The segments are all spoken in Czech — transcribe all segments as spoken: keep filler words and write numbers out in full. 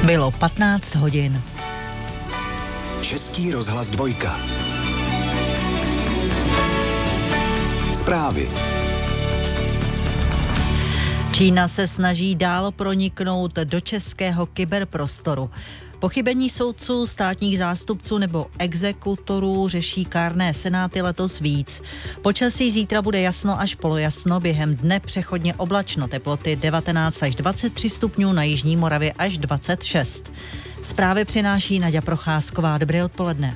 Bylo patnáct hodin. Český rozhlas dvojka. Zprávy. Čína se snaží dál proniknout do českého kyberprostoru. Pochybení soudců, státních zástupců nebo exekutorů řeší kárné senáty letos víc. Počasí zítra bude jasno až polojasno, během dne přechodně oblačno, teploty devatenáct až dvacet tři stupňů, na jižní Moravě až dvacet šest. Zprávy přináší Naďa Procházková. Dobré odpoledne.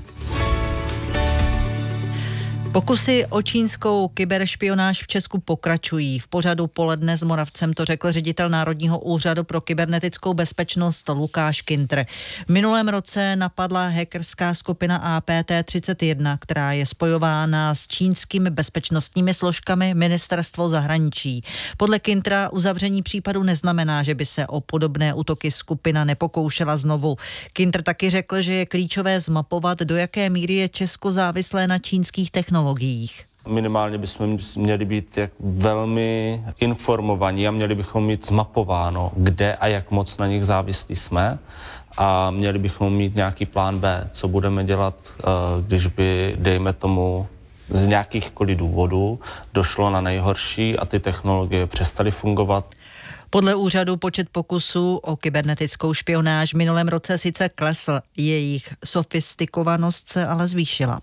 Pokusy o čínskou kyberšpionáž v Česku pokračují. V pořadu Poledne s Moravcem to řekl ředitel Národního úřadu pro kybernetickou bezpečnost Lukáš Kintr. V minulém roce napadla hackerská skupina A P T třicet jedna, která je spojována s čínskými bezpečnostními složkami Ministerstvo zahraničí. Podle Kintra uzavření případu neznamená, že by se o podobné útoky skupina nepokoušela znovu. Kintr taky řekl, že je klíčové zmapovat, do jaké míry je Česko závislé na čínských technologiích. Minimálně bychom měli být jak velmi informovaní a měli bychom mít zmapováno, kde a jak moc na nich závislí jsme, a měli bychom mít nějaký plán B, co budeme dělat, když by, dejme tomu, z nějakýchkoliv důvodů došlo na nejhorší a ty technologie přestaly fungovat. Podle úřadu počet pokusů o kybernetickou špionáž v minulém roce sice klesl, jejich sofistikovanost se ale zvýšila.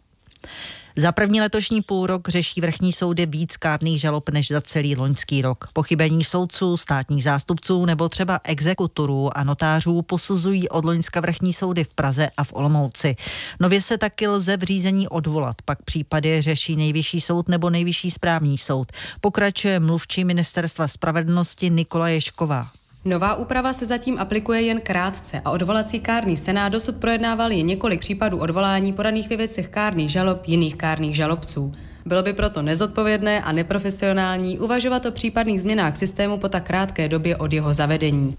Za první letošní půlrok řeší vrchní soudy víc kárných žalob než za celý loňský rok. Pochybení soudců, státních zástupců nebo třeba exekutorů a notářů posuzují od loňska vrchní soudy v Praze a v Olomouci. Nově se taky lze v řízení odvolat, pak případy řeší Nejvyšší soud nebo Nejvyšší správní soud. Pokračuje mluvčí Ministerstva spravedlnosti Nikola Ježková. Nová úprava se zatím aplikuje jen krátce a odvolací kárný senát dosud projednával jen několik případů odvolání podaných ve věcech kárných žalob jiných kárných žalobců. Bylo by proto nezodpovědné a neprofesionální uvažovat o případných změnách systému po tak krátké době od jeho zavedení.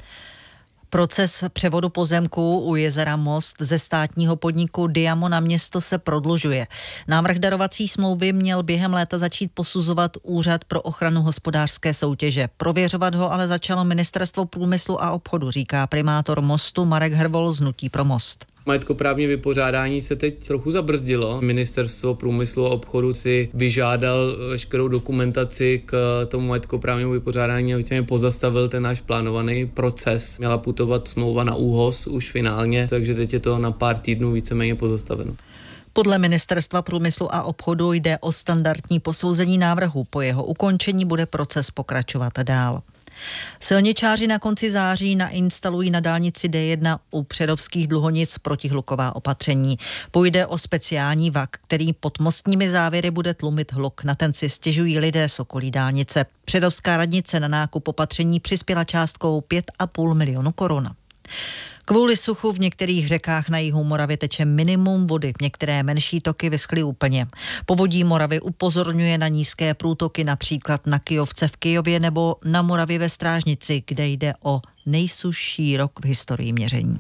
Proces převodu pozemků u jezera Most ze státního podniku Diamo na město se prodlužuje. Návrh darovací smlouvy měl během léta začít posuzovat Úřad pro ochranu hospodářské soutěže. Prověřovat ho ale začalo Ministerstvo průmyslu a obchodu, říká primátor Mostu Marek Hrvol z Hnutí pro Most. Majetkoprávní vypořádání se teď trochu zabrzdilo. Ministerstvo průmyslu a obchodu si vyžádal veškerou dokumentaci k tomu majetkoprávnímu vypořádání a víceméně pozastavil ten náš plánovaný proces. Měla putovat smlouva na ÚHOS už finálně, takže teď je to na pár týdnů víceméně pozastaveno. Podle Ministerstva průmyslu a obchodu jde o standardní posouzení návrhu. Po jeho ukončení bude proces pokračovat dál. Silničáři na konci září nainstalují na dálnici D jedna u Přerovských Dluhonic protihluková opatření. Půjde o speciální vak, který pod mostními závěry bude tlumit hluk. Na ten si stěžují lidé z okolí dálnice. Přerovská radnice na nákup opatření přispěla částkou pět a půl milionu korun. Kvůli suchu v některých řekách na jihu Moravy teče minimum vody, některé menší toky vyschly úplně. Povodí Moravy upozorňuje na nízké průtoky, například na Kyjovce v Kyjově nebo na Moravě ve Strážnici, kde jde o nejsušší rok v historii měření.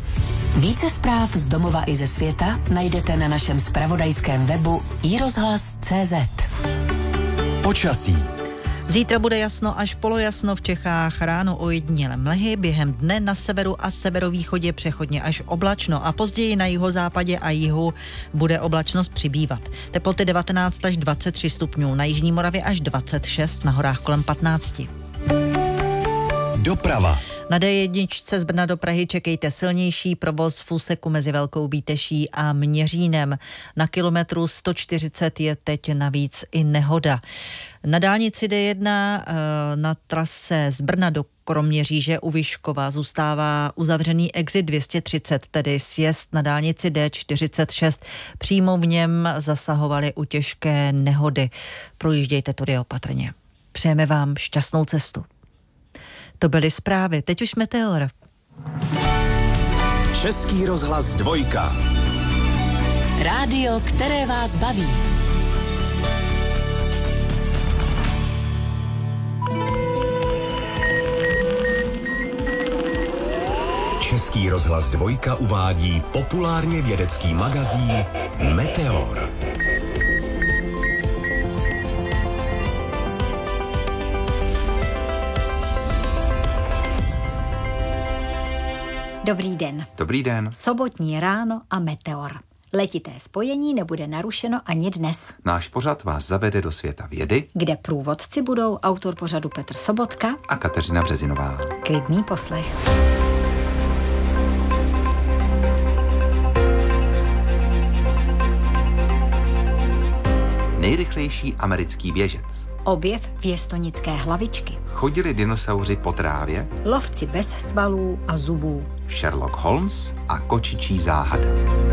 Více zpráv z domova i ze světa najdete na našem zpravodajském webu i rozhlas tečka cé zet. Počasí. Zítra bude jasno až polojasno v Čechách, ráno ojedinělé mlhy, během dne na severu a severovýchodě přechodně až oblačno a později na jihozápadě a jihu bude oblačnost přibývat. Teploty devatenáct až dvacet tři stupňů, na jižní Moravě až dvacet šest, na horách kolem patnáct. Doprava. Na D jedna z Brna do Prahy čekejte silnější provoz v úseku mezi Velkou Bíteší a Měřínem. Na kilometru sto čtyřicet je teď navíc i nehoda. Na dálnici D jedna na trase z Brna do Kroměříže u Vyškova zůstává uzavřený exit dvě stě třicet, tedy sjezd na dálnici D čtyřicet šest. Přímo v něm zasahovaly u těžké nehody. Projíždějte tudy opatrně. Přejeme vám šťastnou cestu. To byly zprávy, teď už meteor. Český rozhlas dvojka. Rádio, které vás baví. Český rozhlas dvojka uvádí populárně vědecký magazín Meteor. Dobrý den. Dobrý den. Sobotní ráno a Meteor. Letité spojení nebude narušeno ani dnes. Náš pořad vás zavede do světa vědy, kde průvodci budou autor pořadu Petr Sobotka a Kateřina Březinová. Klidný poslech. Nejrychlejší americký běžec. Objev věstonické hlavičky. Chodili dinosauři po trávě. Lovci bez svalů a zubů. Sherlock Holmes a kočičí záhada.